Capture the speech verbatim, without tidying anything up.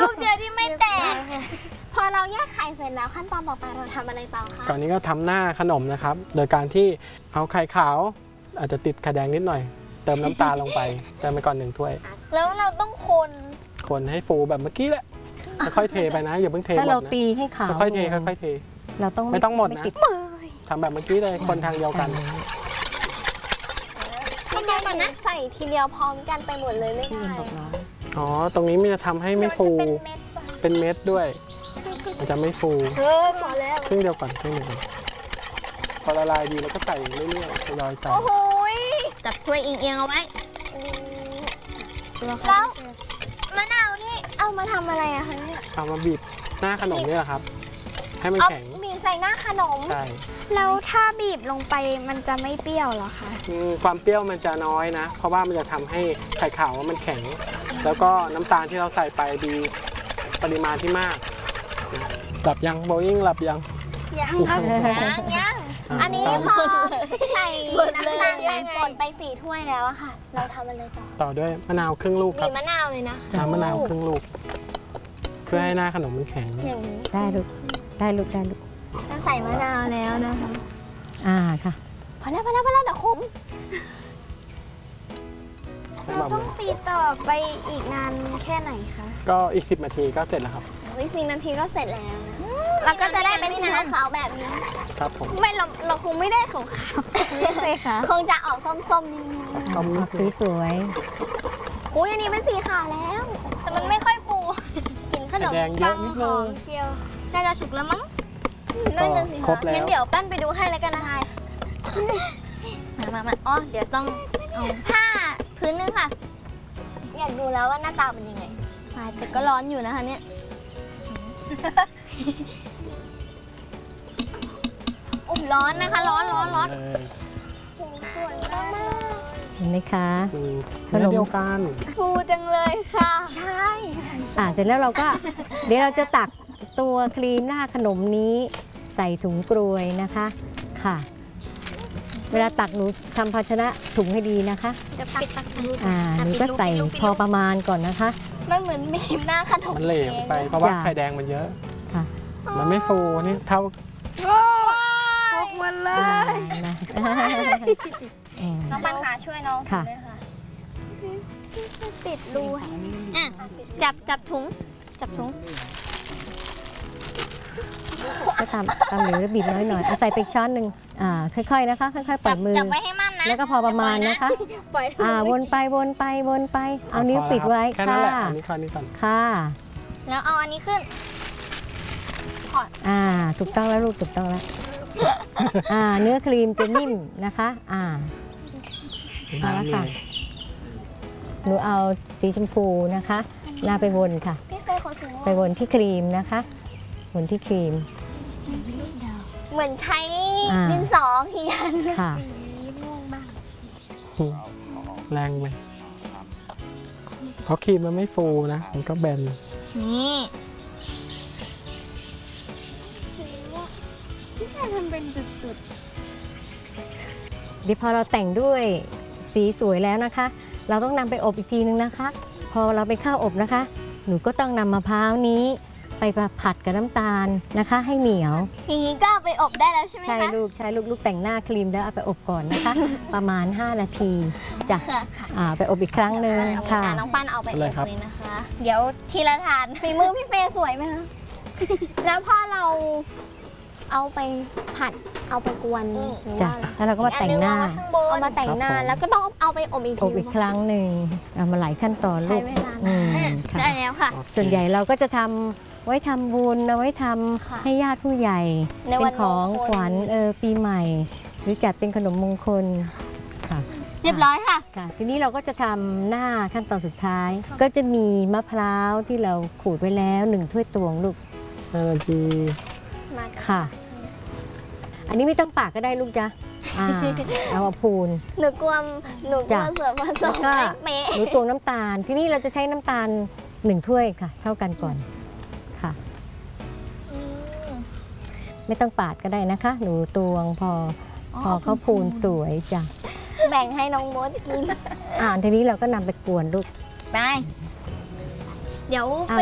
ลูกเดียวที่ไม่แตกพอเราแยกไข่เสร็จแล้วขั้นตอนต่อไปเราทำอะไรต่อคะก่อนนี้ก็ทำหน้าขนมนะครับโดยการที่เอาไข่ขาวอาจจะติดไข่แดงนิดหน่อยเติมน้ำตาลลงไปเติมไปก่อนหนึ่งถ้วยแล้วเราต้องคนคนให้ฟูแบบเมื่อกี้แหละค่อยๆเทไปนะอย่าเพิ่งเทหมดนะถ้าเราตีให้ขาวค่อยๆเทค่อยๆเทเราต้องไม่ต้องหมดนะทำแบบเมื่อกี้เลยคนทางเดียวกันพี่เดียวก่อนนะใส่ทีเดียวพร้อมกันไปหมดเลยไม่ได้อ๋อตรงนี้มันจะทำให้ไม่ฟูเป็นเม็ดด้วยมันจะไม่ฟูเออพอแล้วครึ่งเดียวก่อนครึ่งเดียวก่อนพอละลายดีแล้วก็ใส่เรื่อยๆทยอยใส่โอ้โหจับถ้วยเอียงๆเอาไว้แล้วมะนาวนี่เอามาทำอะไรอะคะเนี่ยเอามาบีบหน้าขนมนี่แหละครับให้มันแข็งบีบใส่หน้าขนมใช่แล้วถ้าบีบลงไปมันจะไม่เปรี้ยวหรอคะความเปรี้ยวมันจะน้อยนะเพราะว่ามันจะทำให้ไข่ขาวมันแข็งแล้วก็น้ำตาลที่เราใส่ไปดีปริมาณที่มากหลับยังโบยิ่งหลับยังยังครับยังยังอันนี้พอใส่น้ำตาลใส่ป่นไปสี่ถ้วยแล้วอะค่ะเราทำอะไรต่อต่อด้วยมะนาวครึ่งลูกครับมีมะนาวเลยนะน้ำมะนาวครึ่งลูกเพื่อให้หน้าขนมมันแข็งได้ลูกได้ลูกได้ลูกเราใส่มะนาวแล้วนะคะอ่าค่ะพอแล้วพอแล้วพอแล้วเดี๋ยวขมเราต้องตีต่อไปอีกนานแค่ไหนคะก็อีกสิบนาทีก็เสร็จแล้วครับอีกสิบนาทีก็เสร็จแล้วเราก็จะได้เป็นสีขาวแบบนี้ครับผมไม่เราเราคงไม่ได้ขาวขาวเลยค่ะคงจะออกส้มๆนิดนึงสีสวยโอ้ยอันนี้เป็นสีขาวแล้วแต่มันไม่ค่อยฟูกินขนมปังหอมเคี้ยวน่าจะสุกแล้วมั้งน่าจะสิคะงั้นเดี๋ยวปั้นไปดูให้แล้วกันนะคะมามามาอ๋อเดี๋ยวต้องเอาผ้าพื้นนึงค่ะอยากดูแล้วว่าหน้าตาเป็นยังไงแต่ก็ร้อนอยู่นะคะเนี่ยอุ่นร้อนนะคะร้อนร้อนร้อนสวยมากเห็นไหมคะขนมเดียวกันฟูจังเลยค่ะใช่อ่าเสร็จแล้วเราก็เดี๋ยวเราจะตักตัวครีมหน้าขนมนี้ใส่ถุงกรวยนะคะค่ะเวลาตักหนูทำภาชนะถุงให้ดีนะคะจะปิดตักใส่อ่าหนูก็ใส่พอประมาณก่อนนะคะมันเหมือนมีหน้าขนมมันเหลวไปเพราะว่าไข่แดงมันเยอะค่ะมันไม่ฟูนี่เท่าพกมันเลยน้องปันขาช่วยน้องด้วยค่ะติดรูอ่ะจับจับถุงจับถุงก็ตามตามเหลวแล้วบีบน้อยหน่อยเอาใส่ไปช้อนหนึ่งอ่าค่อยๆนะคะค่อยๆปล่อยมือจับไว้ให้มั่นนะแล้วก็พอประมาณนะคะอ่าวนไปวนไปวนไปเอานิ้วปิดไว้ค่ะอันนี้ก่อนนี้ก่อนค่ะแล้วเอาอันนี้ขึ้นอ่าถูกต้องแล้วลูกถูกต้องแล้วอ่าเนื้อครีมจะนิ่มนะคะอ่าเอาละค่ะหนูเอาสีชมพูนะคะลาไปวนค่ะไปวนที่ครีมนะคะวนที่ครีมเหมือนใช้ดินสอเขียนค่ะแรงไหมเพราะครีมมันไม่ฟูนะมันก็แบนนี่พี่แฟนทำเป็นจุดๆเดี๋ยวพอเราแต่งด้วยสีสวยแล้วนะคะเราต้องนำไปอบอีกทีนึงนะคะพอเราไปเข้าอบนะคะหนูก็ต้องนำมะพร้าวนี้ไปผัดกับน้ำตาลนะคะให้เหนียวอย่างนี้ก็เอาไปอบได้แล้วใช่ไหมคะใช่ลูกใช่ลูกลูกแต่งหน้าครีมแล้วเอาไปอบก่อนนะคะประมาณห้านาทีจ้ะอ่าไปอบอีกครั้งหนึ่งค่ะน้องปั้นเอาไปอบเลยนะคะเดี๋ยวทีละทานฝีมือพี่เฟย์สวยไหมคะแล้วพอเราเอาไปผัดเอาไปกวนจ้ะแล้วเราก็มาแต่งหน้าเอามาแต่งหน้าแล้วก็ต้องเอาไปอบอีกทีอบอีกครั้งหนึ่งเอามาหลายขั้นตอนลูกได้แล้วค่ะส่วนใหญ่เราก็จะทำไว้ทำบุญเอาไว้ทำให้ญาติผู้ใหญ่เป็นของขวัญเออปีใหม่หรือจัดเป็นขนมมงคลค่ะเรียบร้อยค่ะค่ะทีนี้เราก็จะทำหน้าขั้นตอนสุดท้ายก็จะมีมะพร้าวที่เราขูดไว้แล้วหนึ่งถ้วยตวงลูกห้านาทีค่ะอันนี้ไม่ต้องปากก็ได้ลูกจ้ะเอาพูนหนูกลัวหนูกลัวเสือผสมไม่หนูตวงน้ำตาลที่นี่เราจะใช้น้ำตาลหนึ่งถ้วยค่ะเท่ากันก่อนค่ะไม่ต้องปาดก็ได้นะคะหนูตวงพอพอเขาพูนสวยจ้ะแบ่งให้น้องมดกินอ่าทีนี้เราก็นำไปกวนลูกไปเดี๋ยว